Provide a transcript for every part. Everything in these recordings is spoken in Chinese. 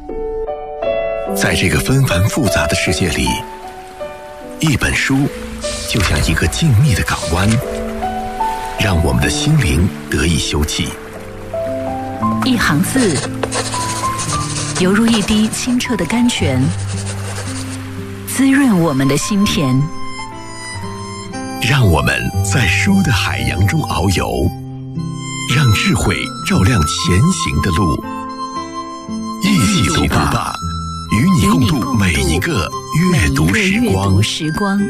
在这个纷繁复杂的世界里，一本书就像一个静谧的港湾，让我们的心灵得以休憩。 一行字，犹如一滴清澈的甘泉，滋润我们的心田。 让我们在书的海洋中遨游，让智慧照亮前行的路。一起读吧，与你共度每一个阅读时光。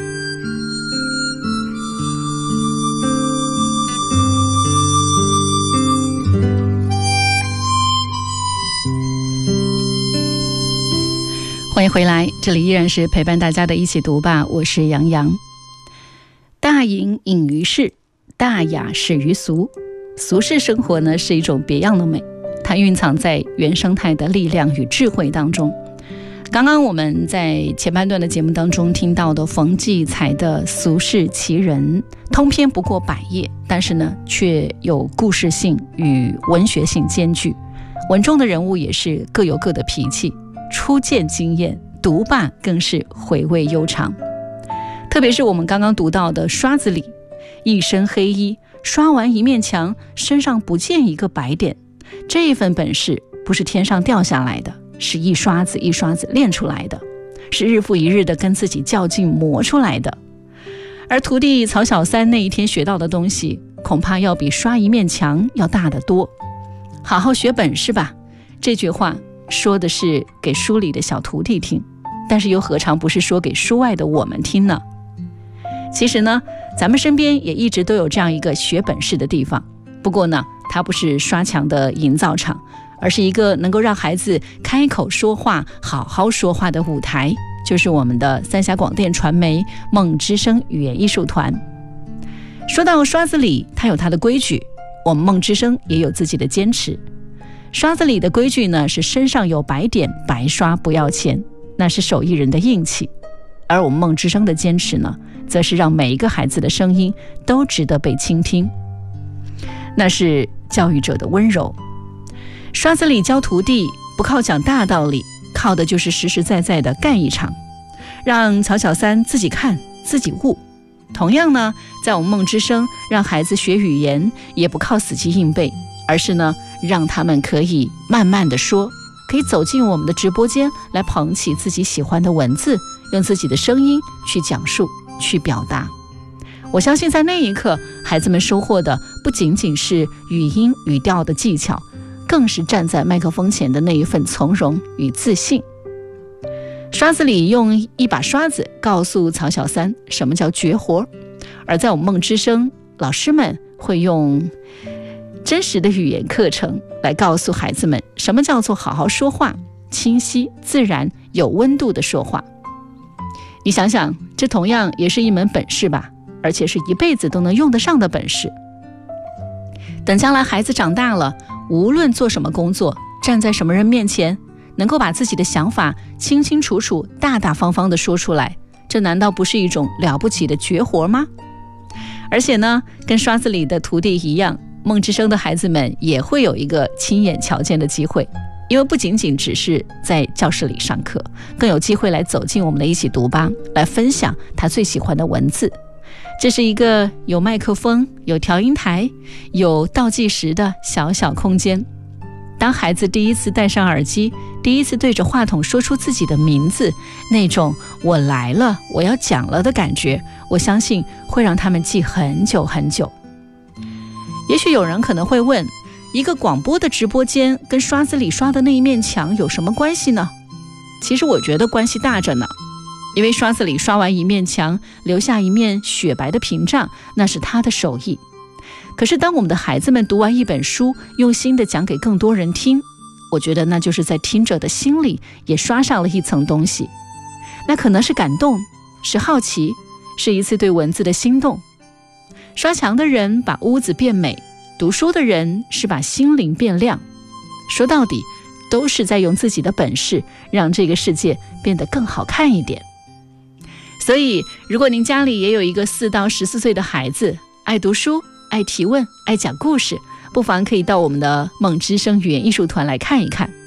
欢迎回来，这里依然是陪伴大家的一起读吧，我是杨洋。大隐隐于市，大雅始于俗。俗世生活呢，是一种别样的美，它蕴藏在原生态的力量与智慧当中。刚刚我们在前半段的节目当中听到的冯骥才的《俗世奇人》，通篇不过100页，但是呢，却有故事性与文学性兼具。文中的人物也是各有各的脾气，初见惊艳，读罢更是回味悠长。特别是我们刚刚读到的刷子李，一身黑衣，刷完一面墙，身上不见一个白点。这一份本事不是天上掉下来的，是一刷子一刷子练出来的，是日复一日的跟自己较劲磨出来的。而徒弟曹小三那一天学到的东西，恐怕要比刷一面墙要大得多。好好学本事吧，这句话说的是给书里的小徒弟听，但是又何尝不是说给书外的我们听呢？其实呢，咱们身边也一直都有这样一个学本事的地方，不过呢，它不是刷墙的营造场，而是一个能够让孩子开口说话、好好说话的舞台，就是我们的三峡广电传媒梦之声语言艺术团。说到刷子李，它有它的规矩，我们梦之声也有自己的坚持。刷子李的规矩呢，是身上有白点白刷不要钱，那是手艺人的硬气。而我们梦之声的坚持呢，则是让每一个孩子的声音都值得被倾听，那是教育者的温柔。刷子李教徒弟不靠讲大道理，靠的就是实实在在的干一场，让曹小三自己看自己悟。同样呢，在我们梦之声让孩子学语言，也不靠死记硬背，而是呢，让他们可以慢慢的说，可以走进我们的直播间来捧起自己喜欢的文字，用自己的声音去讲述去表达。我相信在那一刻，孩子们收获的不仅仅是语音语调的技巧，更是站在麦克风前的那一份从容与自信。刷子李用一把刷子告诉曹小三什么叫绝活，而在我们梦之声，老师们会用真实的语言课程来告诉孩子们什么叫做好好说话，清晰自然有温度的说话。你想想，这同样也是一门本事吧，而且是一辈子都能用得上的本事。等将来孩子长大了，无论做什么工作，站在什么人面前，能够把自己的想法清清楚楚大大方方地说出来，这难道不是一种了不起的绝活吗？而且呢，跟刷子李的徒弟一样，梦之声的孩子们也会有一个亲眼瞧见的机会，因为不仅仅只是在教室里上课，更有机会来走进我们的一起读吧，来分享他最喜欢的文字。这是一个有麦克风、有调音台、有倒计时的小小空间。当孩子第一次戴上耳机，第一次对着话筒说出自己的名字，那种我来了，我要讲了的感觉，我相信会让他们记很久很久。也许有人可能会问，一个广播的直播间跟刷子李刷的那一面墙有什么关系呢？其实我觉得关系大着呢，因为刷子李刷完一面墙，留下一面雪白的屏障，那是他的手艺。可是当我们的孩子们读完一本书，用心的讲给更多人听，我觉得那就是在听者的心里也刷上了一层东西。那可能是感动，是好奇，是一次对文字的心动。刷墙的人把屋子变美，读书的人是把心灵变亮。说到底，都是在用自己的本事，让这个世界变得更好看一点。所以，如果您家里也有一个4到14岁的孩子，爱读书、爱提问、爱讲故事，不妨可以到我们的梦之声语言艺术团来看一看。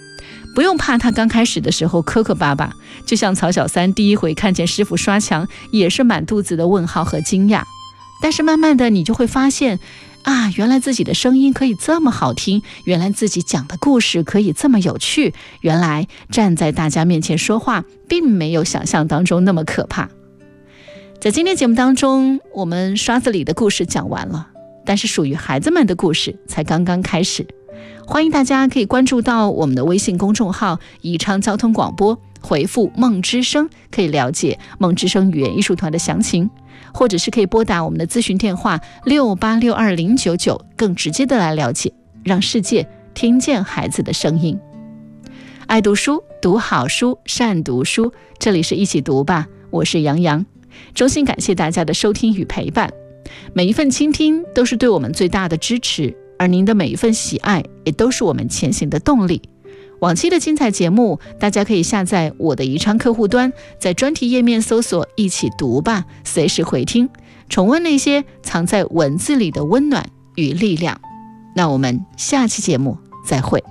不用怕他刚开始的时候磕磕巴巴，就像曹小三第一回看见师傅刷墙也是满肚子的问号和惊讶。但是慢慢的你就会发现啊，原来自己的声音可以这么好听，原来自己讲的故事可以这么有趣，原来站在大家面前说话并没有想象当中那么可怕。在今天节目当中，我们刷子里的故事讲完了，但是属于孩子们的故事才刚刚开始。欢迎大家可以关注到我们的微信公众号宜昌交通广播，回复梦之声可以了解梦之声语言艺术团的详情，或者是可以拨打我们的咨询电话68620999，更直接的来了解，让世界听见孩子的声音。爱读书，读好书，善读书，这里是一起读吧，我是杨洋，衷心感谢大家的收听与陪伴，每一份倾听都是对我们最大的支持，而您的每一份喜爱也都是我们前行的动力。往期的精彩节目大家可以下载我的宜昌客户端，在专题页面搜索一起读吧，随时回听重温那些藏在文字里的温暖与力量。那我们下期节目再会。